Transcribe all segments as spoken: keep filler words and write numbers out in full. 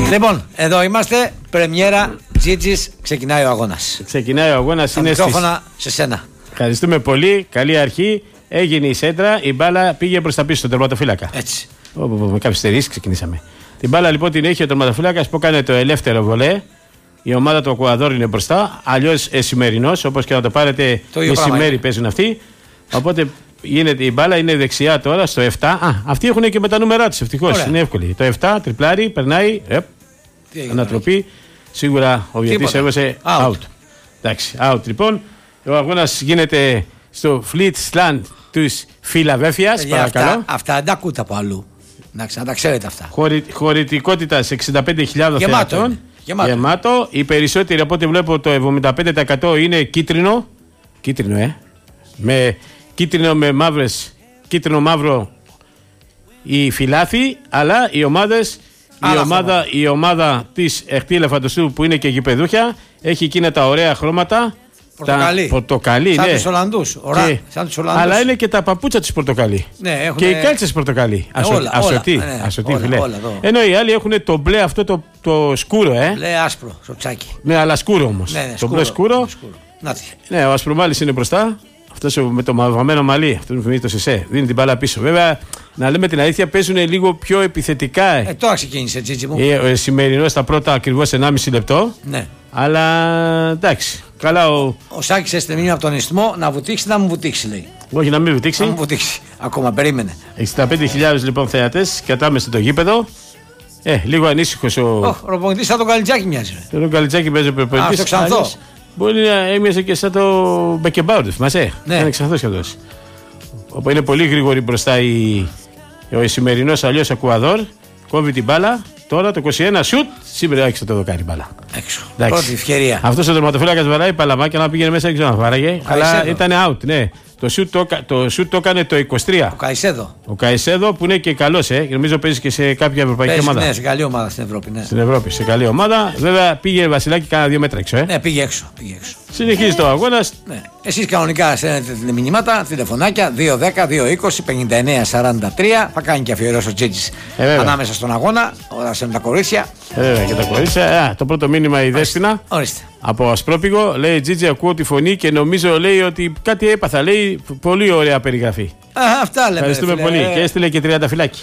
Λοιπόν, εδώ είμαστε. Πρεμιέρα Τζίτζης, ξεκινάει ο αγώνας. Ξεκινάει ο αγώνας. Τα μικρόφωνα στις... σε σένα. Ευχαριστούμε πολύ. Καλή αρχή. Έγινε η σέντρα. Η μπάλα πήγε προς τα πίσω στον τερματοφύλακα. Έτσι. Ω, με κάποιες στερήσεις ξεκινήσαμε. Την μπάλα λοιπόν την έχει ο τερματοφύλακας που έκανε το ελεύθερο βολέ. Η ομάδα του Εκουαδόρ είναι μπροστά. Αλλιώς εσημερινός, όπως και να το πάρετε, μεσημέρι παίζουν αυτοί. Οπότε γίνεται, η μπάλα είναι δεξιά τώρα στο επτά. Α, αυτοί έχουν και με τα νούμερά τους. Ευτυχώς είναι εύκολη. Το επτά, τριπλάρι, περνάει. Επ, ανατροπή. Σίγουρα ο διαιτητής έβασε out. out. Εντάξει, out λοιπόν. Ο αγώνας γίνεται στο Fleet Slant της Φιλαδέλφειας. Παρακαλώ. Αυτά, αυτά δεν τα ακούτε από αλλού. Να τα ξέρετε αυτά. Χωρη, χωρητικότητα σε εξήντα πέντε χιλιάδες θεατών. Γεμάτο. Γεμάτο. Οι περισσότεροι από ό,τι βλέπω το εβδομήντα πέντε τοις εκατό είναι κίτρινο. Κίτρινο, ε. Με κίτρινο με μαύρες. Κίτρινο μαύρο οι φιλάθοι. Αλλά οι ομάδες. Η ομάδα, η ομάδα της Εχτή Ελεφαντοστού που είναι και γηπεδούχια έχει εκείνα τα ωραία χρώματα. Πορτοκαλί. Τα πορτοκαλί, σαν ναι. Τους Ολλανδούς. Ορά, Και, σαν τους Ολλανδούς. Αλλά είναι και τα παπούτσα της πορτοκαλί. Ναι, έχουν... Και οι κάλτσες πορτοκαλί. Ναι, όλα, ασωτή, όλα, ναι, ασωτή όλα, φιλέ. όλα, όλα, ενώ οι άλλοι έχουν το μπλε αυτό το, το σκούρο, ε. Μπλε άσπρο, στο τσάκι. Ναι, αλλά σκούρο όμως. Ναι, ναι, το σκούρο, μπλε σκούρο. σκούρο. Να, ναι, ο ασπρομάλης είναι μπροστά. Αυτό με το μαυραμένο μαλλί, αυτό μου θυμίζει το Σεσέ. Δίνει την μπάλα πίσω. Βέβαια, να λέμε την αλήθεια, παίζουν λίγο πιο επιθετικά. Ε, τώρα ξεκίνησε, Τζίτζι μου. Ε, ο σημερινός στα πρώτα ακριβώς ενάμιση λεπτό. Ναι. Αλλά εντάξει. Καλά, ο ο Σάκης έστειλε μήνυμα από τον Ισθμό να βουτήξει, να μου βουτήξει, λέει. Όχι, να μην βουτήξει. Να μου βουτήξει. Ακόμα περίμενε. εξήντα πέντε χιλιάδες λοιπόν θεατές, κατάμε στο γήπεδο. Ε, λίγο ανήσυχος ο. Ο προπονητής σαν τον Καλιτζάκη μοιάζει. Το Καλιτζάκη παίζει ο προπονητής. Α, το Ξανθό. Μπορεί να έμοιασε και σαν το Μπεκεμπάουρντ, θυμάσαι. Ναι. Είναι Ξανθός κι αυτός. Όπου είναι πολύ γρήγορη μπροστά η... ο σημερινός αλλιώς Εκουαδόρ. Κόβει την μπάλα. Τώρα το είκοσι ένα σουτ. Σήμερα άρχισε το δοκάρι μπάλα. Έξω. Εντάξει. Πρώτη ευκαιρία. Αυτός ο τερματοφύλακας βαράει παλαμάκια να πήγαινε μέσα, δεν ξέρω να βάραγε. Αλλά ήταν out, ναι. Το σουτ το, το, shoot το έκανε το είκοσι τρία. Ο Καϊσέδο. Ο Καϊσέδο που είναι και καλός, ε. Νομίζω παίζει και σε κάποια ευρωπαϊκή παίζει, ομάδα. Ναι, σε καλή ομάδα στην Ευρώπη. Ναι. Στην Ευρώπη, σε καλή ομάδα. Βέβαια πήγε Βασιλάκη κάνα δύο μέτρα έξω, ε. Ναι, πήγε έξω. Πήγε έξω. Συνεχίζει το αγώνα. Ναι. Εσείς κανονικά στέλνετε μηνύματα, τηλεφωνάκια δύο δέκα δύο είκοσι πενήντα εννέα σαράντα τρία. Θα κάνει και αφιερώσει ο Τζίτζης ε, ανάμεσα στον αγώνα, όταν στέλνουν τα κορίτσια. Ε, βέβαια και τα κορίτσια. Α, το πρώτο μήνυμα η Δέσποινα. Ορίστε. Από Ασπρόπηγο λέει: Τζίτζη, ακούω τη φωνή και νομίζω λέει ότι κάτι έπαθα. Λέει πολύ ωραία περιγραφή. Α, αυτά λέμε. Ευχαριστούμε πολύ. Ε... Και έστειλε και τριάντα φυλάκι.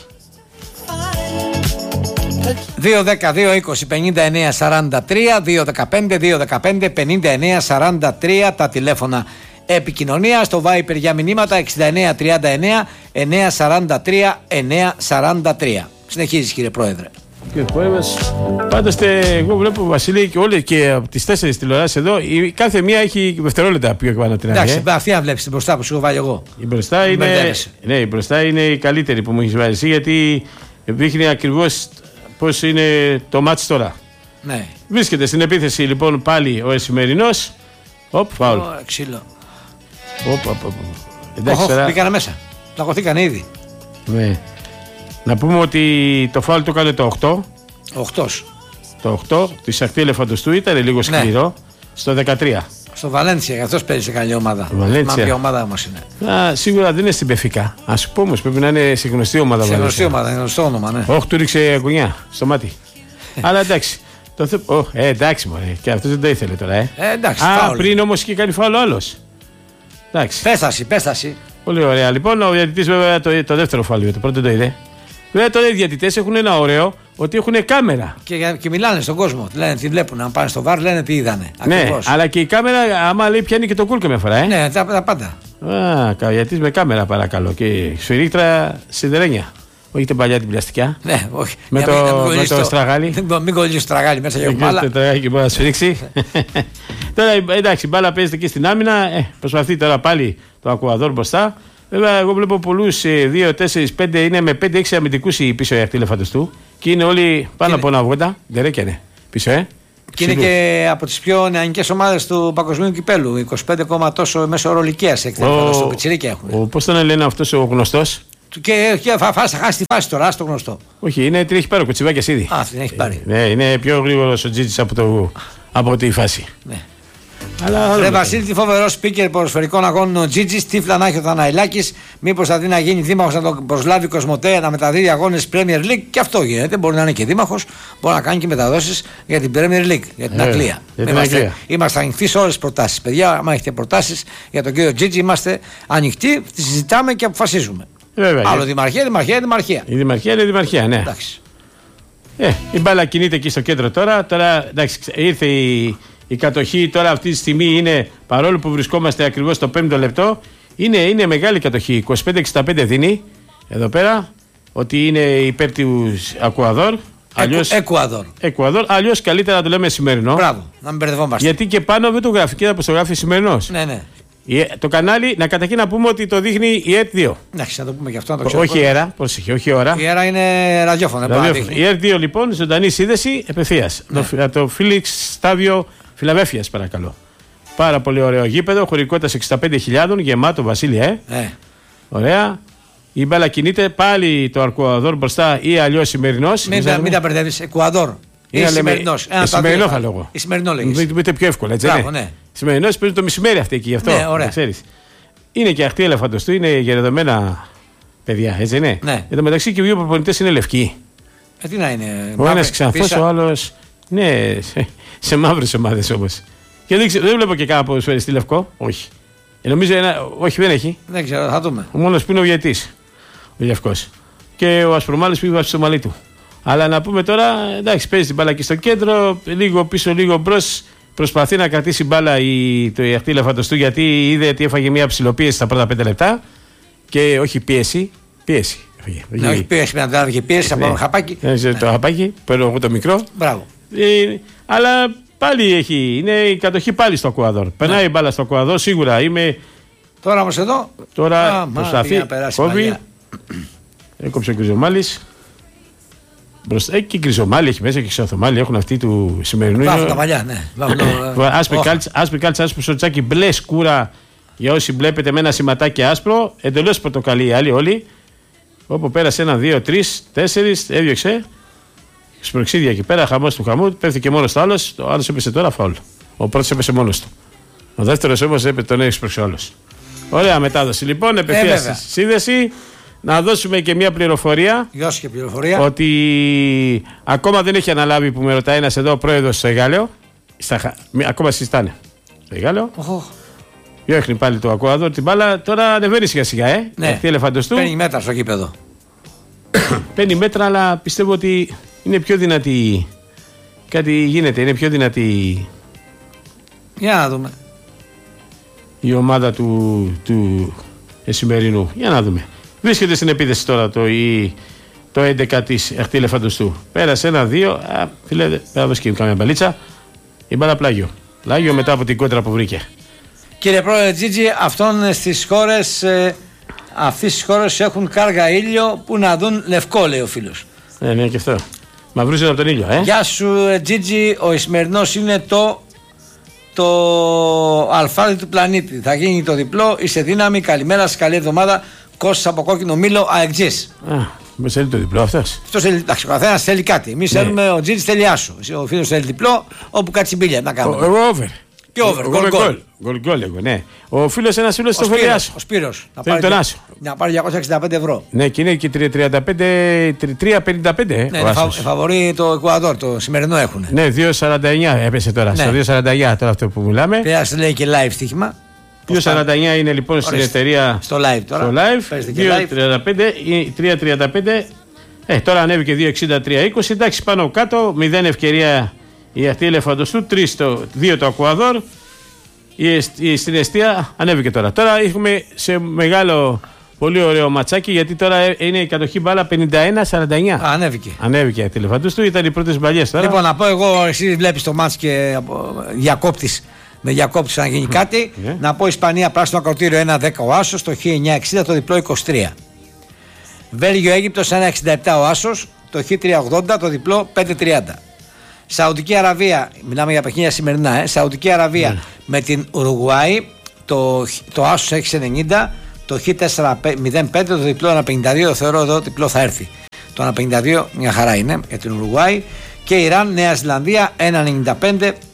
δύο δέκα δύο είκοσι πενήντα εννέα σαράντα τρία, δύο δεκαπέντε δύο δεκαπέντε πενήντα εννέα σαράντα τρία τα τηλέφωνα επικοινωνία. Στο Viper για μηνύματα εξήντα εννέα τριάντα εννέα εννέα σαράντα τρία εννέα σαράντα τρία. Συνεχίζεις, κύριε Πρόεδρε. Κύριε Πρόεδρε, πάντως εγώ βλέπω Βασίλη και όλες και από τις τέσσερις τηλεοράσεις εδώ, η κάθε μία έχει δευτερόλεπτα πιο πάνω την άλλη. Εντάξει, αυτή να βλέπεις την μπροστά που σου έχω βάλει εγώ. Η μπροστά είναι, ναι, η μπροστά είναι η καλύτερη που μου έχεις βάλει εσύ, γιατί δείχνει ακριβώς πώς είναι το μάτς τώρα. Ναι. Βρίσκεται στην επίθεση λοιπόν πάλι ο Εσημερινός. Οπ, φάουλ. Ξύλο. Οπ, οπ, οπ. Εντάξει, τώρα... Μπήκανε μέσα. Πλακωθήκανε ήδη. Ναι. Να πούμε ότι το φάουλ το έκανε το οκτώ. οκτώ. Το οκτώ της Αχτή Ελεφαντοστού ήταν λίγο σκληρό. Ναι. Στο δεκατρία. Στο Βαλένσια, καθώ παίζει σε καλή ομάδα. Βαλένσια. Μα ποια ομάδα όμως είναι. Α, σίγουρα δεν είναι στην Πεφικά. Α σου πω όμως πρέπει να είναι σε γνωστή ομάδα. Σε γνωστή ομάδα, είναι γνωστό όνομα, ναι. Όχι, του ρίξε γωνιά στο μάτι. Αλλά εντάξει. Το θε... oh, ε, εντάξει, μωρέ. Και αυτό δεν το ήθελε τώρα, ε. ε εντάξει, Α, φάουλ. πριν όμως είχε κάνει φάουλ ο άλλος. Εντάξει. Πέσταση, πέσταση. Πολύ ωραία. Λοιπόν, ο διαιτητής βέβαια το, το δεύτερο φάουλ, το πρώτο το είδε. Βέβαια τώρα οι διαιτητές έχουν ένα ωραίο ότι έχουν κάμερα. Και, και μιλάνε στον κόσμο. Λένε τι βλέπουν. Αν πάνε στο βαρ, λένε τι είδανε. Ναι, ακριβώς. αλλά και η κάμερα, άμα λέει, πιάνει και το κούλ καμιά φορά, ε. Ναι, τα, τα πάντα. Α, διαιτητής με κάμερα παρακαλώ. Και σφυρίχτρα σιδερένια. Όχι την παλιά την πλαστικά. Ναι, όχι. Με για, το, μην, με το, το στραγάλι. Μην κολλήσει το στραγάλι μέσα για μπάλα. Το στραγάλι μπορεί να σφυρίξει. Τώρα εντάξει, η μπάλα παίζεται και στην άμυνα. Ε, προσπαθεί τώρα πάλι το Εκουαδόρ μπροστά. Βέβαια, εγώ βλέπω πολλούς δύο, τέσσερα, πέντε είναι με πέντε έξι αμυντικούς οι πίσω οι Αχτή Ελεφαντοστού. Και είναι όλοι πάνω από ένα ογδόντα. Ντερέκια είναι πίσω, ε. Και είναι και από τις πιο νεανικές ομάδες του παγκοσμίου κυπέλου. είκοσι πέντε κόμμα τόσο μέσο όρο ηλικίας εκτελεστό. Πιτσιρίκια έχουν. Πώς τον λένε αυτός ο γνωστός. Και, και θα χάσει τη φάση τώρα, το γνωστό. Όχι, είναι, την έχει πάρει ο Κοτσιβάκιας ήδη. Α, την έχει πάρει. Ναι, είναι πιο γρήγορος ο Τζίτζης από, το, από τη φάση. Ναι. Ρε Βασίλη, τι φοβερό speaker ποδοσφαιρικών αγώνων ο Τζίτζης, τι φλανάχει ο Θαναϊλάκης. Μήπως θα δει να γίνει δήμαρχος, να τον προσλάβει η Κοσμοτέ, να μεταδίδει αγώνες Premier League. Και αυτό γίνεται. Μπορεί να είναι και δήμαρχος, μπορεί να κάνει και μεταδόσεις για την Premier League, για την Αγγλία. Είμαστε, είμαστε ανοιχτοί σε όλες τις προτάσεις. Παιδιά, αν έχετε προτάσεις για τον κύριο Τζίτζη, είμαστε ανοιχτοί, τις συζητάμε και αποφασίζουμε. Βέβαια, άλλο δημαρχία, δημαρχία, δημαρχία. Η δημαρχία είναι δημαρχία, ναι. Εντάξει. Ε, η μπάλα κινείται εκεί στο κέντρο τώρα. Τώρα εντάξει, ήρθε η. Η κατοχή τώρα αυτή τη στιγμή είναι, παρόλο που βρισκόμαστε ακριβώς στο πέμπτο λεπτό, είναι, είναι μεγάλη κατοχή. είκοσι πέντε εξήντα πέντε δίνει εδώ πέρα, ότι είναι υπέρ του Εκουαδόρ. Αλλιώς, Εκουαδόρ. Εκουαδόρ. Αλλιώς καλύτερα να το λέμε σημερινό. Μπράβο, να μην μπερδευόμαστε. Γιατί και πάνω δεν το γράφει, και όπως το γράφει σημερινός. Ναι, ναι. Το κανάλι, να καταρχήν να πούμε ότι το δείχνει η ΕΡΤ δύο. Εντάξει, να το πούμε και αυτό, να το ξέρω. Όχι η ΕΡΑ, προσοχή, όχι η ώρα. Η ΕΡΑ είναι ραδιόφωνο. ραδιόφωνο. Η ΕΡΤ δύο λοιπόν, ζωντανή σύνδεση απευθείας. Ναι. Το Φίλιξ Στάδιο Φιλαδέλφειας, παρακαλώ. Πάρα πολύ ωραίο γήπεδο, χωρητικότητας εξήντα πέντε χιλιάδων, γεμάτο Βασίλεια, ε. Ναι. Ωραία. Η μπάλα κινείται, πάλι το Εκουαδόρ μπροστά ή αλλιώς σημερινός. Μην, μην, μην τα μπερδεύεις, Εκουαδόρ. Ή σημερινός. Ε, σημερινό θα λέγω. Η σημερινό λέγεις. Μην πιο εύκολα, έτσι. Μπράβο, ναι. Σημερινός παίζει το μεσημέρι αυτή εκεί, γι' αυτό. Ναι, ωραία. Ξέρεις. Είναι και αχτή ελεφαντοστού, είναι γερεδομένα παιδιά, έτσι ναι. Ναι. Εν τω μεταξύ και οι δύο προπονητές είναι λευκοί. Ε, τι να είναι. Ο ένας ξανθός, ο άλλος. Ναι, σε, σε μαύρες ομάδες όμως. Και δεν, δεν βλέπω και κάποιο ποδοσφαιριστή λευκό. Όχι. Ε, νομίζω ένα, όχι, δεν έχει. Δεν ξέρω, θα δούμε. Ο μόνος που είναι ο Βιετής, ο Λευκός. Και ο Ασπρομάλης που είπε στο μαλλί του. Αλλά να πούμε τώρα, εντάξει, παίζει την μπάλα εκεί στο κέντρο, λίγο πίσω, λίγο μπρος. Προσπαθεί να κρατήσει μπάλα η, το η αχτή ελεφαντοστού, γιατί είδε ότι έφαγε μια ψηλοπίεση στα πρώτα πέντε λεπτά. Και όχι πίεση, πίεση. Ναι, όχι πίεση, να τράβει και πίεση από το χαπάκι. Ναι, ναι. Το χαπάκι, παίρνω εγώ το μικρό. Μπράβο. Ε, αλλά πάλι έχει, είναι η κατοχή πάλι στο Εκουαδόρ. Περνάει η ναι. μπάλα στο Εκουαδόρ, σίγουρα είμαι. Τώρα όμως εδώ. Τώρα Α, προσπαθεί. Κόβει. Έκοψε ο Κρυζομάλης. Μπροστά, και Κρυζομάλη έχει μέσα και Ξαθομάλη, έχουν αυτοί του σημερινού. Βάφουν τα μαλλιά, ναι. Άσπρη κάλτσα, άσπρο σοτσάκι, μπλε σκούρα. Για όσοι βλέπετε με ένα σηματάκι άσπρο, εντελώς πορτοκαλί οι άλλοι όλοι. Όπου πέρασε ένα, δύο, τρει, τέσσερι, έδιωξε. Σπροξίδια εκεί πέρα, χαμός του χαμού, πέφτει και μόνος του άλλος. Ο άλλος έπεσε τώρα φάουλ. Ο πρώτος έπεσε μόνος του. Ο δεύτερος όμως έπεσε, τον έσπρωξε ο άλλος. Ωραία μετάδοση λοιπόν, επευθείας ε, σύνδεση. Να δώσουμε και μια πληροφορία. Δώσε και πληροφορία. Ότι ακόμα δεν έχει αναλάβει, που με ρωτάει ένας εδώ, ο πρόεδρος στο Εγάλεο. Στα, ακόμα συζητάνε. Στο Εγάλεο. Oh. Διώχνει πάλι το Εκουαδόρ την μπάλα. Τώρα ανεβαίνει σιγά σιγά, ε. Ναι. Παίρνει μέτρα στο γήπεδο. Παίρνει μέτρα, αλλά πιστεύω ότι είναι πιο δυνατή. Κάτι γίνεται, είναι πιο δυνατή. Για να δούμε. Η ομάδα του, του Εσημερινού. Για να δούμε. Βρίσκεται στην επίθεση τώρα το, η, το έντεκα της αχτή ελεφαντοστού. Πέρασε ένα δύο. Α, φίλε, δεν θα δώσει και καμία μπαλίτσα. Η μπάλα πλάγιο. Πλάγιο μετά από την κόντρα που βρήκε. Κύριε Πρόεδρε Τζίτζη, αυτόν στις χώρες, ε, αυτές τις χώρες έχουν κάργα ήλιο που να δουν λευκό, λέει ο φίλος. Ναι, ναι, και αυτό. Μαυρίζουν από τον ήλιο, ε. Γεια σου, Τζίτζη. Ο Ισημερινός είναι το, το αλφάδι του πλανήτη. Θα γίνει το διπλό. Είσαι δύναμη. Καλημέρα σας, καλή εβδομάδα. Κώστας από Κόκκινο Μήλο, αεκτζής. Α, με θέλει το διπλό αυτός. Αυτό εντάξει, ο καθένας θέλει κάτι. Εμείς ναι. θέλουμε, ο Τζίτζης θέλει άσο. Ο φίλος θέλει διπλό, όπου κάτσει μπίλια. Να κάνουμε. Εγώ over. Και over, γκολ γκολ. Γκολ γκολ, εγώ, ναι. Ο φίλος ένας φίλος το θέλει άσο. Ο Σπύρος. Να πάρει τον άσο. Να πάρει διακόσια εξήντα πέντε ευρώ. Ναι, και είναι και τρία πενήντα πέντε. Ναι, φαβορεί το Εκουαδόρ, το σημερινό έχουν. Ναι, δύο σαράντα εννιά έπεσε τώρα. Στο δύο σαράντα εννιά τώρα αυτό που μιλάμε. Πέρασε λέει και live στοίχημα. δύο σαράντα εννιά είναι λοιπόν στην εταιρεία. Στο live τώρα. Στο live. δύο τριάντα πέντε. Ε, τώρα ανέβηκε δύο εξήντα τρία είκοσι. Εντάξει, πάνω κάτω. μηδέν ευκαιρία η αχτή ελεφαντοστού. δύο το Εκουαδόρ. Η, στην εστία ανέβηκε τώρα. Τώρα έχουμε σε μεγάλο, πολύ ωραίο ματσάκι, γιατί τώρα είναι η κατοχή μπάλα πενήντα ένα σαράντα εννιά. Α, ανέβηκε. Ανέβηκε η αχτή ελεφαντοστού. Ήταν οι πρώτες μπαλιές τώρα. Λοιπόν, να πω εγώ, εσύ βλέπεις το μάτς και διακόπτεις. Με διακόπτεις να γίνει κάτι. Yeah. Να πω Ισπανία πράσινο ακροτήριο ένα δέκα ο Άσος, το χ εννιά εξήντα το διπλό είκοσι τρία. Βέλγιο Αίγυπτος ένα εξήντα επτά ο Άσος, το χ τρία ογδόντα το διπλό πέντε τριάντα. Σαουδική Αραβία, μιλάμε για παιχνίδια σημερινά, ε, Σαουδική Αραβία yeah. με την Ουρουγουάη, το, το Άσος έξι ενενήντα, το χ τέσσερα μηδέν πέντε, το διπλό ένα πενήντα δύο, θεωρώ εδώ διπλό θα έρθει. Το ένα πενήντα δύο μια χαρά είναι για την Ουρουγουάη. Και Ιράν Νέα Ζηλανδία ένα ενενήντα πέντε,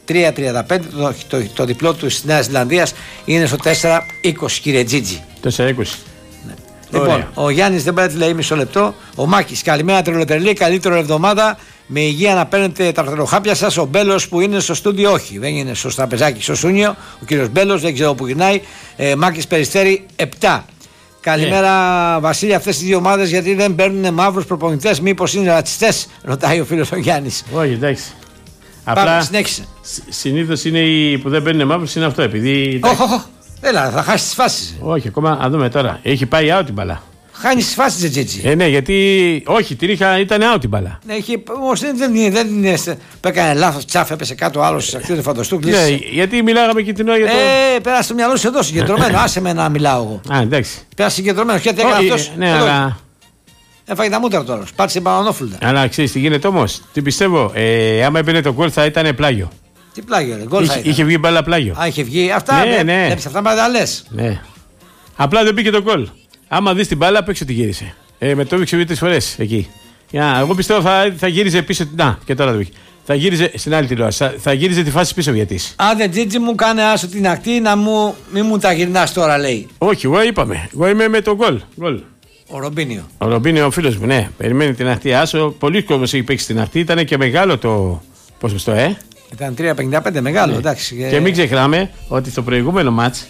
τρία τριάντα πέντε. Το, το, το διπλό του της Νέας Ζηλανδίας είναι στο τέσσερα είκοσι, κύριε Τζίτζι. τέσσερα είκοσι. Ναι. Λοιπόν, ο Γιάννης δεν πάει, λέει μισό λεπτό. Ο Μάκης, καλημέρα τρελοτρελή, καλύτερο εβδομάδα. Με υγεία να παίρνετε τα τρελοχάπια σας. Ο Μπέλος που είναι στο στούντιο, όχι, δεν είναι στο τραπεζάκι, στο Σούνιο. Ο κύριος Μπέλος, δεν ξέρω που γυρνάει. Ε, Μάκης Περιστέρη επτά. Καλημέρα, yeah. Βασίλη. Αυτές οι δύο ομάδες γιατί δεν παίρνουν μαύρους προπονητές, μήπως είναι ρατσιστές, ρωτάει ο φίλος ο Γιάννης. Όχι, εντάξει. Πάμε, απλά συνέχισε. Συνήθως είναι οι που δεν παίρνουν μαύρους, είναι αυτό. Επειδή. Όχι, όχι. Έλα, θα χάσει τις φάσεις. Όχι, ακόμα, α δούμε τώρα. Έχει πάει out την μπαλά. Χάνει τις φάσεις, Τζίτζι. Ε, ναι, γιατί. Όχι, την είχα, ήταν out την μπαλά. Ναι, όμως δεν, δεν, δεν, δεν είναι. Που έκανε λάθος, τσάφ, έπεσε κάτω άλλο στις ακτήρες του φανταστού. Ναι, γιατί μιλάγαμε και την ώρα για το. Ε, πέρασε το μυαλό σου εδώ συγκεντρωμένο. Άσε με να μιλάω εγώ. Α, εντάξει. Πέρασε συγκεντρωμένο. Γιατί έκανε αυτός. Ναι, αλλά. Έφαγε τα μούτρα τώρα. Πάτησε μπανανόφουλτα. Αλλά ξέρεις τι γίνεται όμως. Τι πιστεύω. Ε, άμα έπαιρνε το γκολ θα ήταν πλάγιο. Τι πλάγιο, ρε. Γκολ θα είχε, ήταν. είχε βγει μπάλα πλάγιο. Α, είχε βγει. Αυτά ναι, ναι. Βλέπεις, αυτά πάντα τα λες. Ναι. Απλά δεν πήγε το γκολ. Άμα δεις την μπάλα, παίξε ότι γύρισε. Ε, με το έδειξε δύο-τρεις φορές εκεί. Για, εγώ πιστεύω θα, θα γύριζε πίσω. Να, και τώρα το πήγε. Θα γύριζε στην άλλη τηλεόραση. Θα, θα γύριζε τη φάση πίσω γιατί. Άντε, Τζίτζι μου, κάνε άσο την ακτή να μου, μην μου τα γυρνάς τώρα, λέει. Όχι, εγώ είπαμε. Εγώ είμαι με το γκολ. Ο Ρομπίνιο. Ο Ρομπίνιο, ο φίλος μου, ναι. Περιμένει την ακτή άσο. Πολλοί κόσμος έχει παίξει στην ακτή. Ήταν και μεγάλο το ποσοστό, ε. Ήταν τρία πενήντα πέντε, μεγάλο, ναι. Εντάξει. Και ε... μην ξεχνάμε ότι στο προηγούμενο μάτς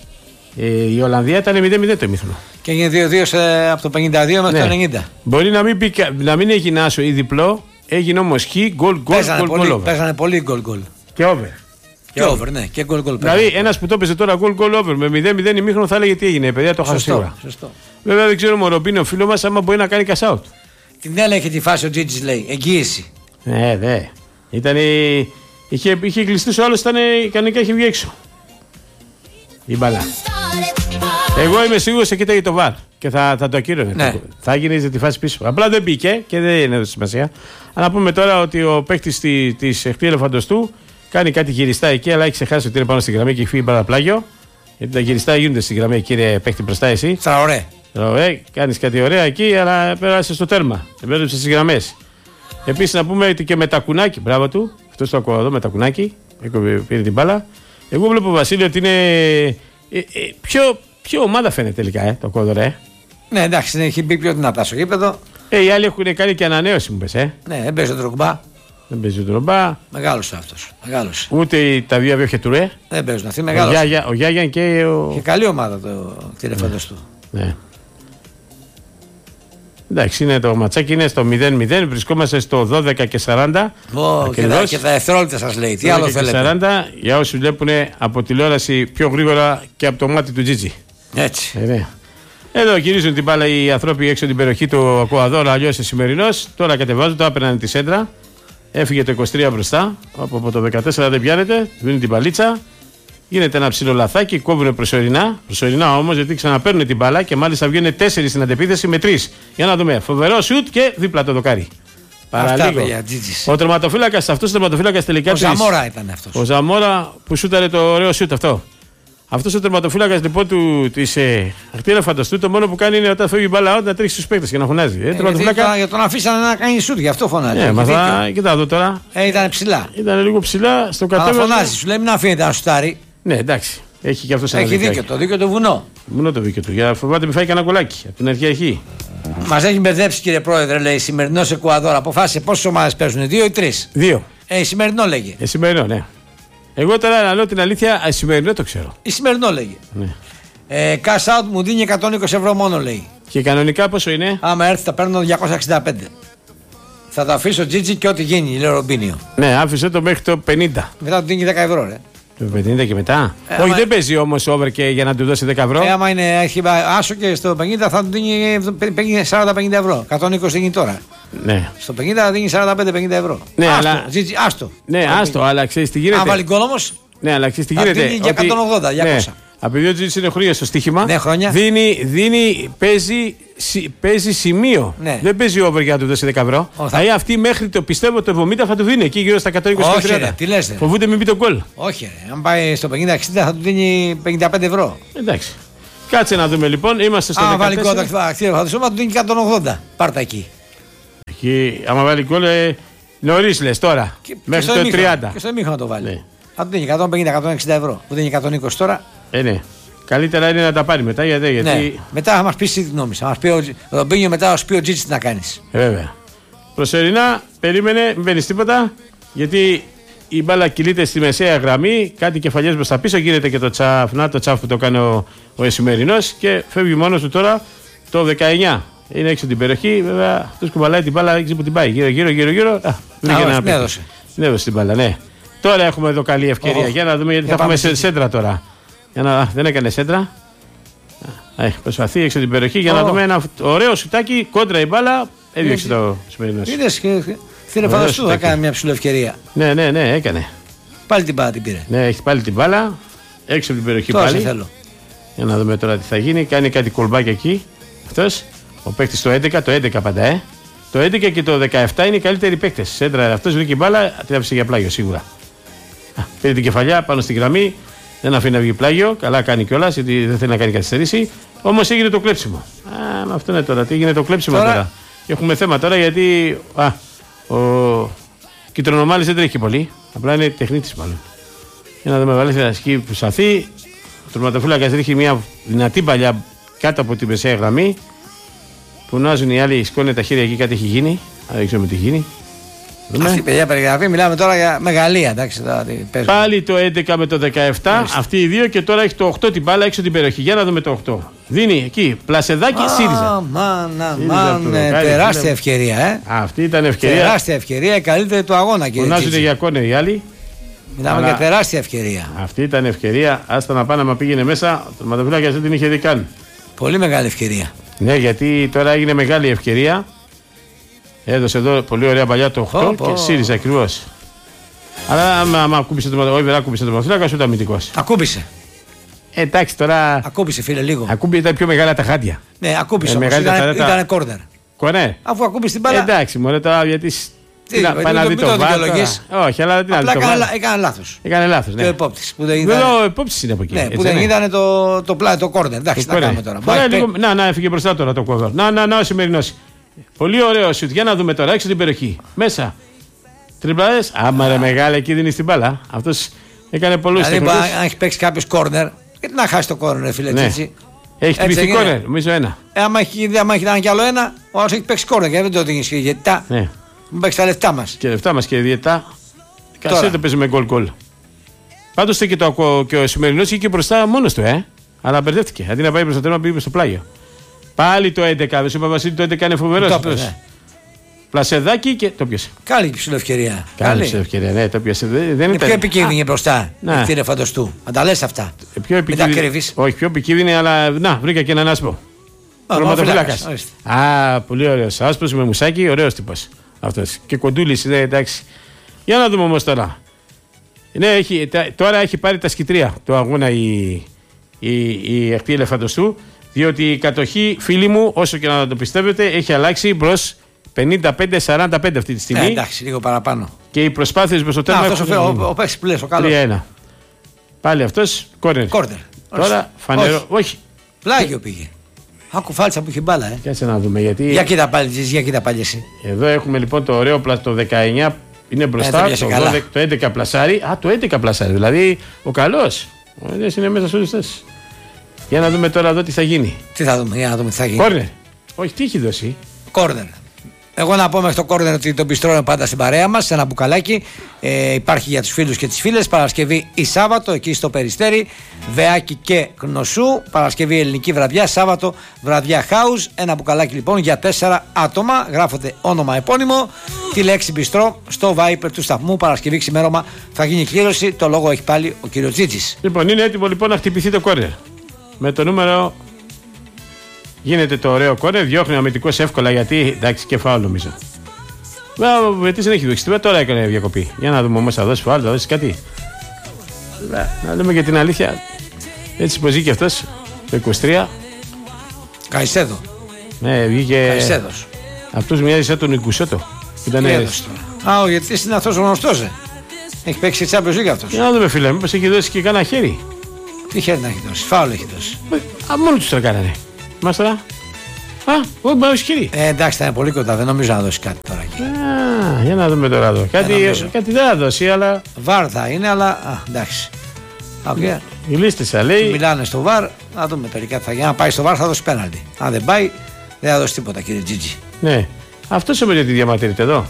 ε, η Ολλανδία ήταν μηδέν μηδέν το ημίχρονο. Και έγινε δύο δύο από το πενήντα δύο μέχρι ναι. το ενενήντα. Μπορεί να μην, πει, να μην έγινε άσο ή διπλό, έγινε όμως χ, γκολ, γκολ, γκολ. Παίζανε πολύ γκολ, γκολ. Και over. Και over, ναι, και γκολ, γκολ. Δηλαδή ένας που το έπαιζε τώρα γκολ, γκολ, over με μηδέν μηδέν ημίχρονο θα έλεγε τι έγινε, παιδιά, το χάσει σίγουρα. Βέβαια δεν ξέρουμε ο Ρομπίνιο, ο φίλο μας, άμα μπορεί να κάνει cash out. Την έλεγε τη φάση ο Τζίτζι, λέει, εγγύηση. Ναι, δε. Ήτανε. Είχε, είχε κλειστεί ο άλλος, κανονικά είχε βγει έξω. Η μπαλά. Εγώ είμαι σίγουρος ότι κοίταγε το βαρ και θα, θα το ακύρωνε. Ναι. Θα γυρίζει τη φάση πίσω. Απλά δεν μπήκε και δεν έδωσε σημασία. Αλλά να πούμε τώρα ότι ο παίκτης της Εχτή Ελεφαντοστού κάνει κάτι γυριστά εκεί, αλλά έχει ξεχάσει ότι είναι πάνω στη γραμμή και έχει φύγει παραπλάγιο. Γιατί τα γυριστά γίνονται στη γραμμή, κύριε παίκτη, μπροστά εσύ. Τραωρέ. Τραωρέ, κάνει κάτι ωραία εκεί, αλλά πέρασε στο τέρμα. Εμπέδεψε στις γραμμές. Επίσης να πούμε ότι και με τα κουνάκι, μπράβο του, αυτό το ακούω εδώ με τα κουνάκι, πήρε την μπάλα. Εγώ βλέπω, Βασίλη, ότι είναι. Ε, ε, ποιο, ποιο ομάδα φαίνεται τελικά, ε, το κόδωρο, ε. Ναι, εντάξει, έχει μπει πιο δυνατά στο γήπεδο. Ε, οι άλλοι έχουν κάνει και ανανέωση, μου πες, ε. Ναι, δεν παίζει ο Ντρογκμπά. Δεν παίζει ο Ντρογκμπά. Μεγάλος αυτός. Μεγάλος. Ούτε τα δύο Βιοχετουρέ. Δεν παίζουν αυτοί, μεγάλος. Ο Γιάγιαν και ο. Και καλή ομάδα το τηλεφώντας του. Ναι. Εντάξει, είναι το ματσάκι είναι στο μηδέν μηδέν, βρισκόμαστε στο δώδεκα και σαράντα. Oh, και, τα, και τα ευθερόλεπτα σας λέει. Τι άλλο θέλετε. σαράντα για όσοι βλέπουν από τηλεόραση πιο γρήγορα και από το μάτι του Τζίτζι. Έτσι. Ε, εδώ γυρίζουν την μπάλα οι άνθρωποι έξω την περιοχή του Ακουαδόρα, αλλιώς σημερινός. Τώρα κατεβάζουν, τώρα παίρνανε τη σέντρα. Έφυγε το είκοσι τρία μπροστά. Από το δεκατέσσερα δεν πιάνεται. Δίνει την παλίτσα. Γίνεται ένα ψηλό λαθάκι, κόβουν προσωρινά. Προσωρινά όμως, γιατί ξαναπαίρνουν την μπάλα και μάλιστα βγαίνουν τέσσερις στην αντεπίθεση με τρεις. Για να δούμε. Φοβερό σουτ και δίπλα το δοκάρι. Παραλίγο. Ο τερματοφύλακας, αυτός ο τερματοφύλακας τελικά. Ο Ζαμόρα ήταν αυτός. Ο Ζαμόρα που σούταρε το ωραίο σουτ αυτό. Αυτός ο τερματοφύλακας λοιπόν του της ε, Εχτή Ελεφαντοστού, το μόνο που κάνει είναι όταν φεύγει η μπάλα out να τρέχει στους παίκτες και να φωνάζει. Ε, ε, για, για τον αφήσανε να κάνει σουτ, γι' αυτό φωνάζει. Ναι, μα θα. Κοίτα εδώ τώρα. Ε, ήταν ψηλά. Ήταν λίγο ψηλά στο κατέβασμα. Αλλά φωνάζει, σου λέει μην αφήνεται να σουτάρει. Ναι, εντάξει. Έχει και αυτό ένα Έχει δίκιο, το δίκιο του βουνό. Βουνό το δίκιο του. Για φοβάται μη φάει κανένα κολάκι από την αρχή αρχή. Μας έχει μπερδέψει, κύριε Πρόεδρε, λέει σημερινό Εκουαδόρ. Αποφάσισε πόσες ομάδες παίζουν, δύο ή τρεις. Δύο. Ε, σημερινό λέγε. Ε, σημερινό, ναι. Εγώ τώρα να λέω την αλήθεια, ε, σημερινό το ξέρω. Η σημερινό λέγε. Ναι. Ε, cash out μου δίνει εκατόν είκοσι ευρώ μόνο, λέει. Και κανονικά πόσο είναι? Άμα έρθει θα παίρνω διακόσια εξήντα πέντε. Θα το αφήσω Τζίτζι και ό,τι γίνει, λέει ο Ρομπίνιο. Ναι, άφησε το μέχρι το πενήντα. Μετά του δίνει δέκα ευρώ, ρε. Το πενήντα και μετά. Ε, Όχι, άμα... δεν παίζει όμως over και για να του δώσει δέκα ευρώ. Ε, άμα είναι, έχει άσο και στο πενήντα θα του δίνει σαράντα πενήντα ευρώ. εκατόν είκοσι δίνει τώρα. Ναι. Στο πενήντα θα δίνει σαράντα πέντε πενήντα ευρώ. Ναι, άστο, αλλά... Τζίτζι, άστο. Ναι, άστο, αλλά ξέρεις τι γίνεται. Αν βάλει γκολ όμως. Ναι, αλλά ξέρεις τι γίνεται. Δίνει και εκατόν ογδόντα, διακόσια. Ναι. Επειδή ο Τζίτζι είναι χρόνια στο στοίχημα, ναι, χρόνια. Δίνει, δίνει, παίζει, παίζει σημείο. Ναι. Δεν παίζει over για να του δώσει δέκα ευρώ. Δηλαδή αυτή μέχρι το πιστεύω το εβδομήντα θα του δίνει εκεί γύρω στα εκατόν είκοσι τριάντα. Όχι, τι λες, φοβούνται μην πει τον γκολ. Όχι, ρε. Αν πάει στο πενήντα εξήντα θα του δίνει πενήντα πέντε ευρώ. Εντάξει. Κάτσε να δούμε λοιπόν. Είμαστε στο άμα δεκατέσσερα. Βάλει γκολ, θα του δίνει εκατόν ογδόντα. Πάρτα εκεί. Εκεί, άμα βάλει γκολ, ε, νωρίς λες τώρα. Και, μέχρι και το τριάντα. Και στο ημίχρονο το βάλει. Ναι. Θα του δίνει εκατόν πενήντα με εκατόν εξήντα ευρώ. Του δίνει εκατόν είκοσι τώρα. Ε, ναι. Καλύτερα είναι να τα πάρει μετά γιατί. γιατί... Ναι. Μετά θα μας πει τι γνώμη. Θα μας πει ο Ρομπίνιο, μετά θα σου πει ο Τζίτσι τι να κάνει. Ε, βέβαια. Προσωρινά περίμενε, μην παίρνει τίποτα γιατί η μπάλα κυλείται στη μεσαία γραμμή. Κάτι κεφαλιές μπροστά πίσω γίνεται και το τσαφ. Να το τσαφ που το κάνει ο, ο Εσημερινός και φεύγει μόνος του τώρα το δεκαεννιά. Είναι έξω την περιοχή. Βέβαια αυτό κουβαλάει την μπάλα, δεν ξέρει που την πάει. Γύρω, γύρω, γύρω. γύρω. Α, βρήκε ένα την έδωσε. Την έδωσε την μπάλα, ναι. Τώρα έχουμε εδώ καλή ευκαιρία. Oh, για να δούμε γιατί θα έχουμε σε, σέντρα τώρα. Για να, δεν έκανε σέντρα. Έχει προσπαθεί έξω την περιοχή για oh. να δούμε ένα ωραίο σουτάκι. Κόντρα η μπάλα. Έδιωξε το Σημερινός. Είδες και στην φανταστού έκανε μια ψηλή ευκαιρία. Ναι, ναι, ναι, έκανε. Πάλι την μπάλα την πήρε. Ναι, έχει πάλι την μπάλα. Έξω από την περιοχή τώρα πάλι. Θέλω. Για να δούμε τώρα τι θα γίνει. Κάνει κάτι κολμπάκι εκεί. Αυτός. Ο παίκτης το έντεκα, το έντεκα πάντα, ε. Το έντεκα και το δεκαεπτά είναι οι καλύτεροι παίκτες. Σέντρα αυτός βρήκε μπάλα, την άφησε για πλάγιο σίγουρα. Α, πήρε την κεφαλιά πάνω στη γραμμή. Δεν αφήνει να βγει πλάγιο. Καλά κάνει κιόλας γιατί δεν θέλει να κάνει καθυστερήσει. Όμως έγινε το κλέψιμο. Α, με αυτό είναι τώρα. Τι έγινε το κλέψιμο τώρα. τώρα. Έχουμε θέμα τώρα γιατί. Α, ο Κιτρονομάλης δεν τρέχει πολύ. Απλά είναι τεχνίτης μάλλον. Για να δούμε, βάλει ένα σκι που σταθεί. Ο τερματοφύλακας ρίχνει μια δυνατή παλιά κάτω από τη μεσαία γραμμή. Πουνάζουν οι άλλοι, σκόνε τα χέρια εκεί, κάτι έχει γίνει. Δεν ξέρουμε τι γίνει. Αυτή η παιδιά περιγραφή, μιλάμε τώρα για μεγαλεία. Εντάξει, τώρα, πάλι το έντεκα με το δεκαεπτά, Μάλιστα. αυτοί οι δύο και τώρα έχει το οκτώ την μπάλα έξω την περιοχή. Για να δούμε το οκτώ. Δίνει εκεί, Πλασεδάκι, ah, ΣΥΡΙΖΑ. Μάνα, μάνα, τεράστια φίλε. ευκαιρία, ε. Αυτή ήταν ευκαιρία. Τεράστια ευκαιρία, η καλύτερη του αγώνα, κύριε. Πουνάζουν για κόνερ οι άλλοι. Μιλάμε Αλλά... για τεράστια ευκαιρία. Αυτή ήταν ευκαιρία. Άστα να πάνε, να πήγαινε μέσα. Ο τερματοφύλακας δεν την είχε δει καν. Πολύ μεγάλη ευκαιρία. Ναι, γιατί τώρα έγινε μεγάλη ευκαιρία. Έδωσε εδώ πολύ ωραία παλιά το οκτώ oh, και oh. ΣΥΡΙΖΑ ακριβώς. Αλλά άμα, άμα ακούμπησε το τερματοφύλακα, ούτε αμυντικός. Ακούμπησε. Ε, εντάξει τώρα. Ακούμπησε, φίλε, λίγο. Ακούμπησε, ήταν πιο μεγάλα τα χάντια. Ναι, ακούμπησε. Ε, ήταν, ήταν, τα... ήταν κόρνερ. Κορνέ. Αφού ακούμπησε την μπάλα. Ε, εντάξει, μωρέ τώρα γιατί. Τι να πάει να δει το βάρο. Όχι, αλλά τι να δει. Έκανε λάθος. Έκανε λάθος. Ο υπόπτης. Ο υπόπτης είναι από εκεί. Ναι, που δεν είδανε το πλάι, το κόρνερ. Εντάξει, τι να κάνουμε τώρα. Να, να, έφυγε μπροστά τώρα το κόρνερ. Να, να, να, ο Σημερινός. Πολύ ωραίο σουτ. Για να δούμε τώρα έξω την περιοχή. Μέσα. Τριπλάδες. Άμα ρε μεγάλη εκεί δίνει την μπάλα. Αυτός έκανε πολλούς τεχνικούς. Δηλαδή, αν έχει παίξει κάποιο κόρνερ, γιατί να χάσει το κόρνερ, φίλε Τσίτσι. Έχει τυπηθεί κόρνερ, νομίζω ένα. Άμα έχει δει κι άλλο ένα, ο άλλος έχει παίξει κόρνερ και δεν το δίνει και διαιτητά. Μην παίξει τα λεφτά μας. Και λεφτά μας και διαιτητά. Κασέ το παίζουμε γκολ γκολ. Πάντως και ο Σημερινός είχε μπροστά μόνος του, ε. Αλλά μπερδεύτηκε. Αντί να πάει προς το τέρμα, πήγε στο πλάγιο. Πάλι το έντεκα. Δεν σου είπα Βασίλη, το έντεκα είναι φοβερός. Πλασεδάκι και το πιάσε. Καλή ψηλή ευκαιρία. Καλή ψηλή ευκαιρία, ναι, το πιάσε. Δεν είναι πιο επικίνδυνη μπροστά. Ευθύνε φανταστού. Αν τα λες αυτά. Πιο επικίνδυνη. Όχι, πιο επικίνδυνη, αλλά να, βρήκα και έναν άσπρο. Τροματοφύλακας. Α, πολύ ωραίος. Άσπρος με μουσάκι, ωραίος τύπος. Αυτός. Και κοντούλης, ναι, εντάξει. Για να δούμε όμως τώρα. Ναι, έχει, τώρα έχει πάρει τα σκητρία το αγώνα η, η, η εχτή Ελεφαντοστού. Διότι η κατοχή, φίλοι μου, όσο και να το πιστεύετε, έχει αλλάξει προς πενήντα πέντε σαράντα πέντε αυτή τη στιγμή. Ε, εντάξει, λίγο παραπάνω. Και οι προσπάθειες προς το τέρμα. Αυτό ο, ο, ο παίκτης που λες, ο καλός. τρία ένα. Πάλι αυτός, κόρνερ. Κόρνερ. Τώρα φανερό. Όχι. Όχι. Πλάγιο πήγε. Άκου φάλτσα που είχε μπάλα, ε. Κάτσε να δούμε γιατί. Για κοίτα πάλι, για κοίτα πάλι εσύ. Εδώ έχουμε λοιπόν το ωραίο το δεκαεννιά είναι μπροστά. Ε, το, δώδεκα, το έντεκα πλασάρι. Α, το έντεκα πλασάρι. Δηλαδή ο καλός. Ο έντεκα είναι μέσα σε όλες τις. Για να δούμε τώρα εδώ τι θα γίνει. Τι θα δούμε, για να δούμε τι θα γίνει. Κόρνερ. Όχι, τι έχει δώσει. Κόρνερ. Εγώ να πω μέχρι το κόρνερ ότι τον πιστρώνω πάντα στην παρέα μας, σε ένα μπουκαλάκι. Ε, υπάρχει για τους φίλους και τις φίλες. Παρασκευή ή Σάββατο, εκεί στο Περιστέρι. Βεάκι και Γνωσού. Παρασκευή ελληνική βραδιά. Σάββατο βραδιά house. Ένα μπουκαλάκι λοιπόν για τέσσερα άτομα. Γράφονται όνομα επώνυμο. Τη λέξη μπιστρό στο Viper του σταθμού. Παρασκευή ξημέρωμα θα γίνει κλήρωση. Το λόγο έχει πάλι ο κύριος Τζίτζης. Λοιπόν, είναι έτοιμο λοιπόν να χτυπηθεί το κόρνερ. Με το νούμερο. Γίνεται το ωραίο κόρνερ, διώχνει ο αμυντικός εύκολα γιατί εντάξει και φάουλ νομίζω. Βέβαια ο Βετής δεν έχει δοκιστεί, τώρα έκανε διακοπή. Για να δούμε όμως θα δώσει φάουλ, θα δώσει κάτι. Να δούμε και την αλήθεια. Έτσι πως βγήκε αυτός το είκοσι τρία. Καϊσέδο. Ναι, βγήκε. Καϊσέδος. Αυτός μοιάζει σαν τον Ικουσέτο. Ήταν Α, ο γιατί είναι αυτός ο γνωστός. Ε. Έχει παίξει Champions League αυτός. Για να δούμε φίλε, μήπως έχει δώσει και κάνα χέρι. Τι χέρι να έχει δώσει, φάουλ έχει δώσει. Α, μόνο τους το κάνανε. Μας τώρα. Α, όχι, μα ισχυρή. Ε, εντάξει, θα είναι πολύ κοντά, δεν νομίζω να δώσει κάτι τώρα εκεί. Α, για να δούμε τώρα εδώ. Κάτι, κάτι δεν θα δώσει, αλλά. Βαρ θα είναι, αλλά. Α, εντάξει. Okay. Η λίστησα λέει. Μιλάνε στο βαρ, να δούμε τελικά. Θα, για να πάει στο βαρ θα δώσει πέναλτι. Αν δεν πάει, δεν θα δώσει τίποτα, κύριε Τζίτζι. Ναι. Αυτό όμως γιατί διαμαρτύρεται εδώ.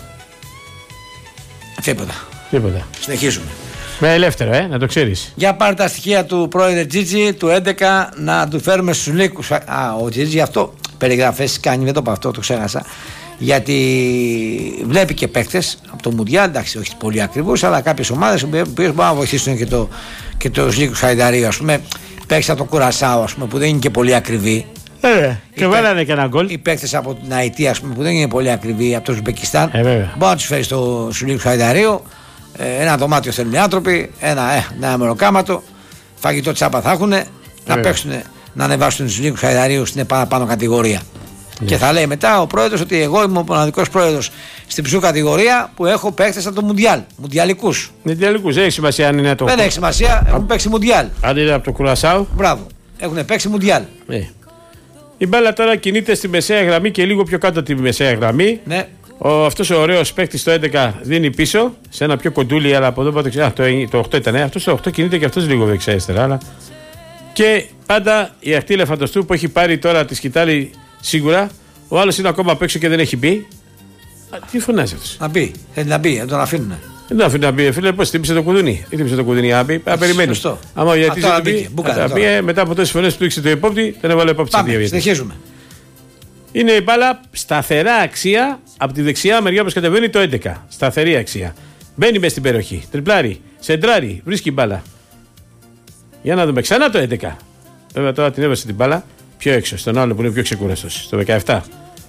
Τίποτα. Τίποτα. Συνεχίζουμε. Με ελεύθερο, ε, να το ξέρεις. Για πάρε τα στοιχεία του πρόεδρε Τζίτζι του έντεκα να του φέρουμε στους λύκους. Α, ο Τζίτζι αυτό περιγραφές κάνει, δεν το πω αυτό, το ξέχασα. Γιατί βλέπει και παίκτες από το Μουντιάλ, εντάξει, όχι πολύ ακριβούς, αλλά κάποιες ομάδες που μπορούν να βοηθήσουν και, το, και τους λύκους Χαϊδαρίου. Ας πούμε, παίκτες από το Κουρασάο, ας πούμε, που δεν είναι και πολύ ακριβή. Ε, και βάλανε και ένα γκολ. Οι παίκτες από την Αϊτή, ας πούμε, που δεν είναι πολύ ακριβή, από το Ουσμπεκιστάν. Ε, μπορεί να τους φέρει στο, στους λύκους Χαϊδαρίου. Ε, ένα δωμάτιο θέλουν οι άνθρωποι, ένα, ε, ένα μεροκάματο, φαγητό τσάπα θα έχουν, να παίξουν, να ανεβάσουν τους λύκους Χαϊδαρίου στην επάνω κατηγορία. Yeah. Και θα λέει μετά ο πρόεδρος ότι εγώ είμαι ο μοναδικός πρόεδρος στην ψηλού κατηγορία που έχω παίκτες από το Μουντιάλ. Μουντιαλικούς. Μουντιαλικούς, δεν έχει σημασία αν είναι το. Δεν έχει σημασία, έχουν παίξει Μουντιάλ. Αν είναι από το Κουρασάο. Μπράβο, έχουν παίξει Μουντιάλ. Yeah. Η μπάλα τώρα κινείται στη μεσαία γραμμή και λίγο πιο κάτω από τη μεσαία γραμμή. Ναι. Ο, αυτός ο ωραίος παίκτης το έντεκα δίνει πίσω σε ένα πιο κοντούλι, αλλά από εδώ πάτε ξέρω. Το, το οκτώ ήταν. Αυτός το οκτώ κινείται και αυτός λίγο δεξιά-αριστερά. Αλλά... Και πάντα η αχτή ελεφαντοστού που έχει πάρει τώρα τη σκητάλη σίγουρα. Ο άλλος είναι ακόμα απ' έξω και δεν έχει μπει. Α, τι φωνάζει αυτός. Να μπει, θέλει να μπει, δεν τον αφήνουν. Δεν τον αφήνουν να μπει, φίλε, πώς τύπησε το κουδούνι. Τι τύπησε το κουδούνι, να μπει, να περιμένει. Άμα γιατί δεν μπει, μετά από τόσες φορές που τούξε το υπόπτη, δεν έβαλε υπόπτη σε δύο. Συνεχίζουμε. Είναι η μπάλα σταθερά αξία από τη δεξιά μεριά όπως κατεβαίνει το έντεκα. Σταθερή αξία. Μπαίνει μέσα στην περιοχή. Τριπλάρι, σεντράρι, βρίσκει μπάλα. Για να δούμε ξανά το έντεκα. Βέβαια τώρα την έβασε την μπάλα πιο έξω, στον άλλο που είναι πιο ξεκούραστος, στο δεκαεπτά.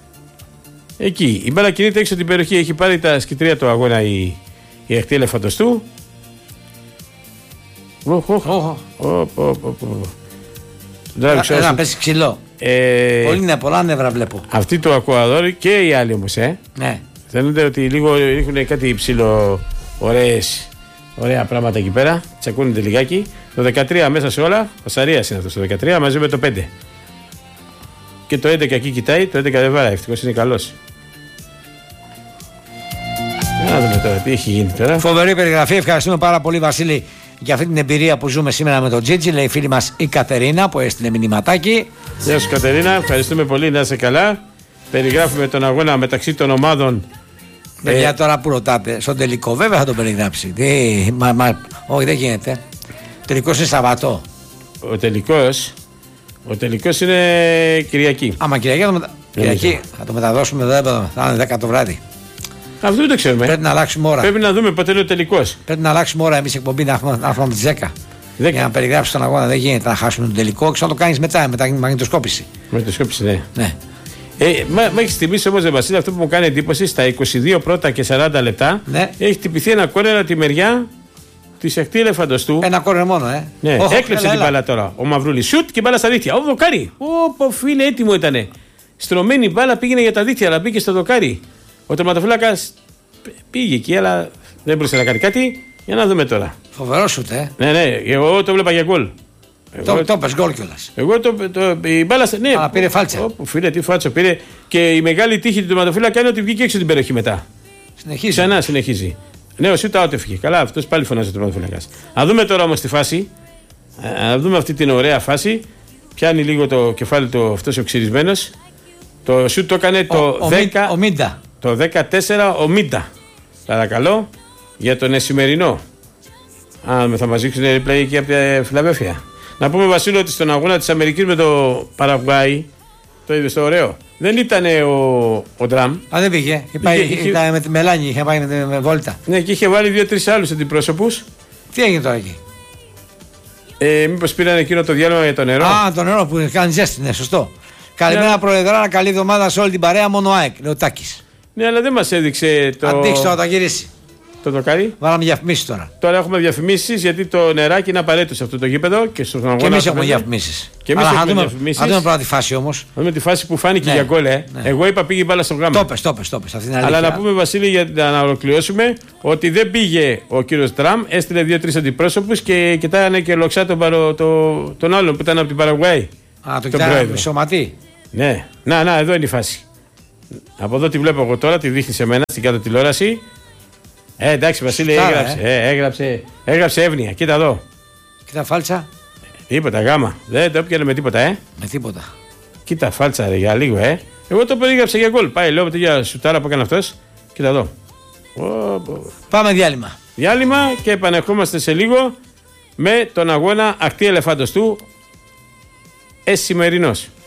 Εκεί η μπάλα κινείται έξω την περιοχή. Έχει πάρει τα σκητρία του αγώνα η, η αχτή ελεφαντοστού. Ένα πέσει ξυλό. Ε, Πολύ είναι, πολλά νεύρα βλέπω. Αυτή το Ακουαδόρ και οι άλλοι όμως, ε. Ναι. Φαίνεται ότι λίγο έχουν κάτι υψηλό, ωραίες, ωραία πράγματα εκεί πέρα. Τσακούνεται λιγάκι. Το δεκατρία μέσα σε όλα, ο Σαρίας είναι αυτό το δεκατρία μαζί με το πέντε. Και το έντεκα εκεί κοιτάει, το έντεκα δεν βάράει, ευτυχώς είναι καλός. Να δούμε τώρα τι έχει γίνει τώρα. Φοβερή περιγραφή, ευχαριστούμε πάρα πολύ Βασίλη για αυτή την εμπειρία που ζούμε σήμερα με τον Τζίτζι. Λέει η φίλη μας η Κατερίνα που έστειλε μηνυματάκι. Γεια σου Κατερίνα, ευχαριστούμε πολύ, να είσαι καλά. Περιγράφουμε τον αγώνα μεταξύ των ομάδων. Παιδιά, ε... τώρα που ρωτάτε, στον τελικό βέβαια θα τον περιγράψει. Τι, μα, μα, όχι, δεν γίνεται. Ο τελικός είναι Σαββατό. Ο τελικός, ο τελικός είναι Κυριακή. Άμα Κυριακή, θα το, μετα... Κυριακή, θα το μεταδώσουμε εδώ, θα είναι δέκα το βράδυ. Αυτό δεν το ξέρουμε. Πρέπει να αλλάξουμε ώρα. Πρέπει να δούμε πότε είναι ο τελικός. Πρέπει να αλλάξουμε ώρα εμείς εκπομπή να έχουμε από τις δέκα. Για να περιγράψει τον αγώνα. Δεν γίνεται να χάσουμε τον τελικό και να το κάνει μετά με τη μαγνητοσκόπηση. Μαγνητοσκόπηση, ναι. ναι. Ε, Μέχρι στιγμή όμως, Βασίλη, αυτό που μου κάνει εντύπωση στα είκοσι δύο πρώτα και σαράντα λεπτά ναι. έχει χτυπηθεί ένα κόρνερ από τη μεριά τη αχτή ελεφαντοστού. Ένα κόρνερ μόνο, ε. Ναι, oh, έκλεψε έλα, την μπάλα τώρα. Ο Μαυρούλης σουτ και μπάλα στα δίχτυα. Ο δοκάρι. Ωπω φίλε, έτοιμο ήτανε. Στρωμένη μπάλα πήγαινε για τα δίχτυα, αλλά μπήκε στο δοκάρι. Ο τερματοφύλακας πήγε εκεί, αλλά δεν μπορούσε να κάνει κάτι. Για να δούμε τώρα. Φοβερό σουτ, ε. Ναι, ναι, εγώ το βλέπα για γκολ. Το, το πες γκολ κιόλας. Εγώ το, το, η μπάλα. Ναι, αλλά πήρε φάλτσα. Ω, φίλε, τι φάλτσα πήρε. Και η μεγάλη τύχη του τερματοφύλακα είναι ότι βγήκε έξω την περιοχή μετά. Συνεχίζει. Ξανά συνεχίζει. Ναι, ο Σιούτα out έφυγε. Καλά, αυτό πάλι φωνάζει ο τερματοφύλακας. Α δούμε τώρα όμως τη φάση. Α δούμε αυτή την ωραία φάση. Πιάνει λίγο το κεφάλι του αυτός ο ξυρισμένος. Το Σιούτ το έκανε το ο, δέκα. Ο Μίντα. Το δεκατέσσερα ο Μίντα. Παρακαλώ για τον εσημερινό. Α, θα μας δείξουν replay εκεί από τη Φιλαδέλφια. Να πούμε, Βασίλη, ότι στον αγώνα της Αμερικής με το Παραγουάι, το είδες το ωραίο, δεν ήταν ο, ο Ντραμ. Α, δεν πήγε. Είχε, είχε, ήταν με τη Μελάνη, είχε πάει με, με βόλτα. Ναι, και είχε βάλει δύο-τρεις άλλους αντιπρόσωπους. Τι έγινε τώρα εκεί. Ε, μήπως πήραν εκείνο το διάλειμμα για το νερό. Α, το νερό που κάνει ζέστη, ναι, σωστό. Καλημέρα, yeah. Προεδρά, καλή εβδομάδα σε όλη την παρέα, μόνο ΑΕΚ, λέει ο Τάκης. Ναι, αλλά δεν μας έδειξε το. Αντίξτε τώρα, θα γυρίσει. Το δοκάρι. Βάλαμε διαφημίσεις τώρα. Τώρα έχουμε διαφημίσεις γιατί το νεράκι είναι απαραίτητο σε αυτό το γήπεδο και στον αγώνα. Και εμείς έχουμε διαφημίσεις. Και εμείς έχουμε διαφημίσεις. Αν δούμε πρώτα τη φάση όμως. Να δούμε τη φάση που φάνηκε ναι, για γκολ. Ε. Ναι. Εγώ είπα πήγε η μπάλα στο γράμμα. Το πες, το πες, το πες. Αλλά να πούμε, Βασίλη, για να ολοκληρώσουμε, ότι δεν πήγε ο κύριος Τραμ, έστειλε δύο-τρεις αντιπρόσωπους και κοιτάγανε και λοξά τον, παρο, το, τον άλλον που ήταν από την Παραγουάη. Α, το κοιτάγανε μισοματή. Ναι, να, να, εδώ είναι η φάση. Από εδώ τη βλέπω εγώ τώρα, τη δείχνει σε μένα στην κάτω τηλεόραση. Ε, εντάξει, Βασίλη, έγραψε, ε. Ε, έγραψε, έγραψε εύνοια. Κοίτα εδώ. Κοίτα φάλτσα. Τίποτα, γάμα. Δεν το έπιανε με τίποτα, ε. Με τίποτα. Κοίτα φάλτσα, ρε, για λίγο, ε. Εγώ το περίγραψα για γκολ. Πάει, λέω, για σουτάρα που έκανε αυτό. Κοίτα εδώ. Πάμε διάλειμμα. Διάλειμμα και επανερχόμαστε σε λίγο με τον αγώνα ακτή ελεφάντος του Εσημερινός.